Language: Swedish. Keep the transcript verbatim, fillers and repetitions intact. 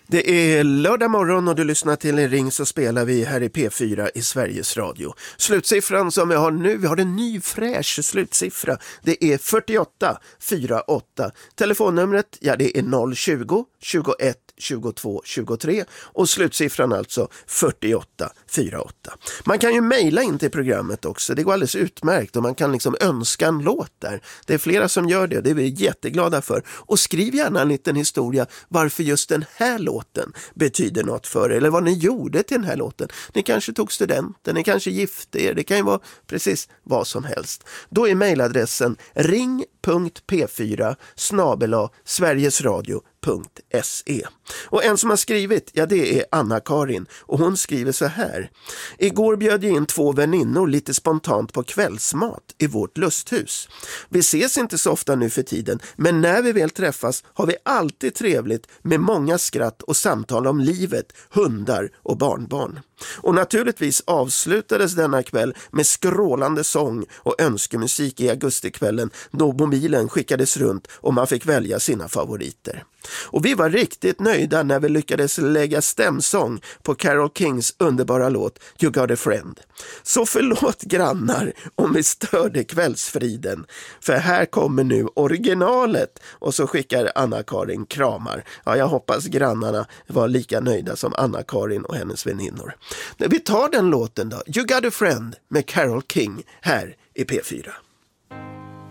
Det är lördag morgon och du lyssnar till En ring så spelar vi här i P fyra i Sveriges Radio. Slutsiffran som vi har nu, vi har en ny fräsch slutsiffra. Det är fyrtioåtta fyrtioåtta. Telefonnumret, ja det är noll tjugo tjugoett tjugotvå tjugotre och slutsiffran alltså fyrtioåtta fyrtioåtta. Man kan ju mejla in till programmet också, det går alldeles utmärkt och man kan liksom önska en låt där. Det är flera som gör det, det är vi jätteglada för. Och skriv gärna en liten historia varför just den här låten betyder något för er, eller vad ni gjorde till den här låten. Ni kanske tog studenten, ni kanske gifte er, det kan ju vara precis vad som helst. Då är mejladressen ring punkt p fyra snabel-a sverigesradio punkt se. Och en som har skrivit, ja det är Anna-Karin och hon skriver så här: igår bjöd jag in två väninnor lite spontant på kvällsmat i vårt lusthus. Vi ses inte så ofta nu för tiden, men när vi väl träffas har vi alltid trevligt med många skratt och samtal om livet, hundar och barnbarn. Och naturligtvis avslutades denna kväll med skrålande sång och önskemusik i augustikvällen då mobilen skickades runt och man fick välja sina favoriter. Och vi var riktigt nöjda när vi lyckades lägga stämsång på Carole Kings underbara låt You Got a Friend. Så förlåt grannar om vi störde kvällsfriden, för här kommer nu originalet. Och så skickar Anna-Karin kramar. Ja, jag hoppas grannarna var lika nöjda som Anna-Karin och hennes väninnor. Vi tar den låten då, You Got a Friend med Carole King här i P fyra.